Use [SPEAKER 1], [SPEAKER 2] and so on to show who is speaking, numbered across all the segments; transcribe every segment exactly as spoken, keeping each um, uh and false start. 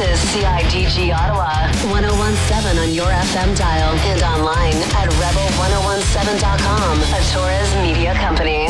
[SPEAKER 1] is C I D G Ottawa, one oh one seven on your F M dial and online at rebel ten seventeen dot com, a Torres media company.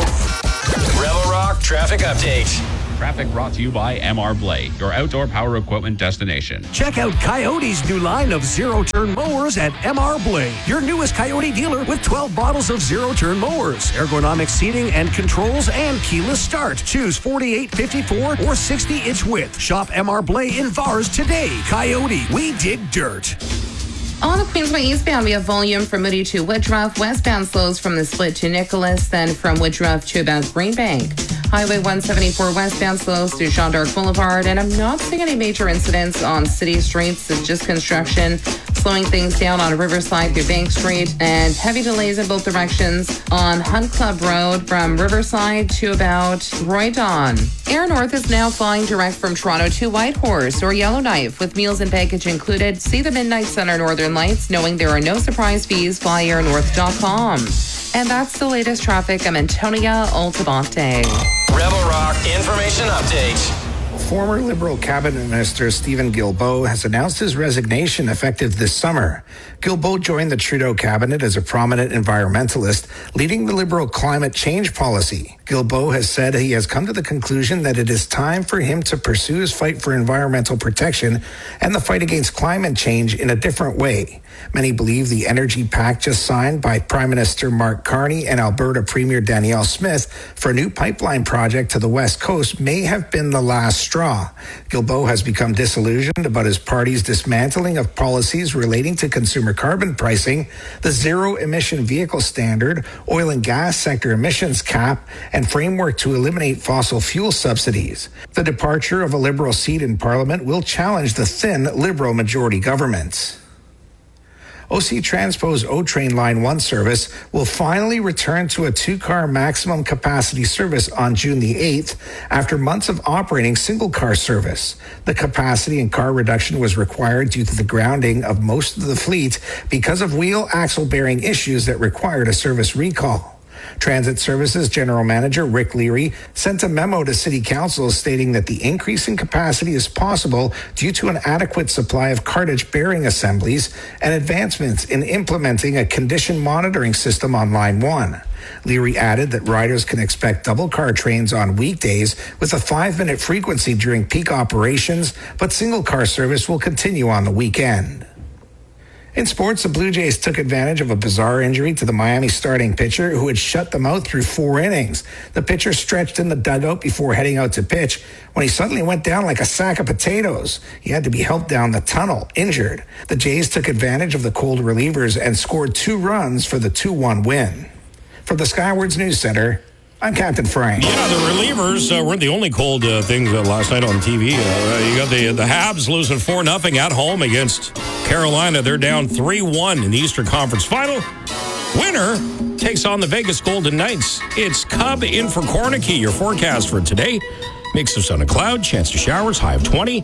[SPEAKER 2] Rebel Rock Traffic Update.
[SPEAKER 3] Traffic brought to you by M R Blade, your outdoor power equipment destination.
[SPEAKER 4] Check out Coyote's new line of zero-turn mowers at M R Blade, your newest Coyote dealer with twelve models of zero-turn mowers, ergonomic seating and controls, and keyless start. Choose forty-eight, fifty-four, or sixty-inch width. Shop M R Blade in Vars today. Coyote, we dig dirt.
[SPEAKER 5] On the Queensway eastbound, we have volume from Moody to Woodruff. Westbound slows from the split to Nicholas, then from Woodruff to about Greenbank. Highway one seventy-four westbound slows through Jean d'Arc Boulevard, and I'm not seeing any major incidents on city streets. It's just construction, slowing things down on Riverside through Bank Street, and heavy delays in both directions on Hunt Club Road from Riverside to about Roydon. Air North is now flying direct from Toronto to Whitehorse or Yellowknife with meals and baggage included. See the Midnight Center Northern Lights, knowing there are no surprise fees. Fly air north dot com. And that's the latest traffic. I'm Antonia Altabonte.
[SPEAKER 2] Rebel Rock Information Update.
[SPEAKER 6] Former Liberal Cabinet Minister Stephen Guilbeault has announced his resignation effective this summer. Guilbeault joined the Trudeau cabinet as a prominent environmentalist, leading the Liberal climate change policy. Guilbeault has said he has come to the conclusion that it is time for him to pursue his fight for environmental protection and the fight against climate change in a different way. Many believe the energy pact just signed by Prime Minister Mark Carney and Alberta Premier Danielle Smith for a new pipeline project to the West Coast may have been the last straw. Guilbeault has become disillusioned about his party's dismantling of policies relating to consumer carbon pricing, the zero-emission vehicle standard, oil and gas sector emissions cap, and framework to eliminate fossil fuel subsidies. The departure of a Liberal seat in Parliament will challenge the thin Liberal majority government. O C Transpo's O-Train Line one service will finally return to a two-car maximum capacity service on June the eighth after months of operating single-car service. The capacity and car reduction was required due to the grounding of most of the fleet because of wheel axle bearing issues that required a service recall. Transit Services General Manager Rick Leary sent a memo to City Council stating that the increase in capacity is possible due to an adequate supply of cartage bearing assemblies and advancements in implementing a condition monitoring system on Line one. Leary added that riders can expect double car trains on weekdays with a five-minute frequency during peak operations, but single car service will continue on the weekend. In sports, the Blue Jays took advantage of a bizarre injury to the Miami starting pitcher who had shut them out through four innings. The pitcher stretched in the dugout before heading out to pitch when he suddenly went down like a sack of potatoes. He had to be helped down the tunnel, injured. The Jays took advantage of the cold relievers and scored two runs for the two one win. From the Skywards News Center, I'm Captain Frank.
[SPEAKER 7] Yeah, the relievers uh, weren't the only cold uh, things uh, last night on T V. Uh, you got the the Habs losing four nothing at home against Carolina. They're down three one in the Eastern Conference Final. Winner takes on the Vegas Golden Knights. It's Cub in for Kornicki. Your forecast for today: mix of sun and cloud, chance to showers, high of twenty.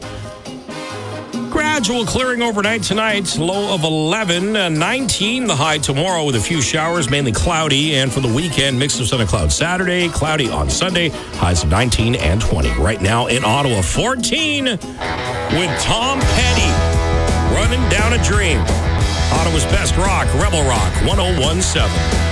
[SPEAKER 7] Gradual clearing overnight tonight, low of eleven, uh, nineteen the high tomorrow with a few showers, mainly cloudy. And for the weekend, mix of sun and cloud Saturday, cloudy on Sunday, highs of nineteen and twenty. Right now in Ottawa, fourteen with Tom Petty running down a dream. Ottawa's best rock, Rebel Rock, ten seventeen.